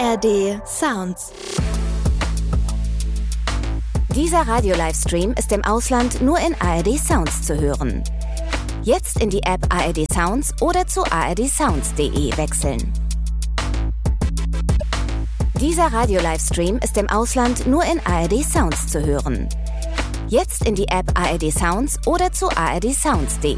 ARD Sounds. Dieser Radio-Livestream ist im Ausland nur in ARD Sounds zu hören. Jetzt in die App ARD Sounds oder zu ardsounds.de wechseln. Dieser Radio-Livestream ist im Ausland nur in ARD Sounds zu hören. Jetzt in die App ARD Sounds oder zu ardsounds.de.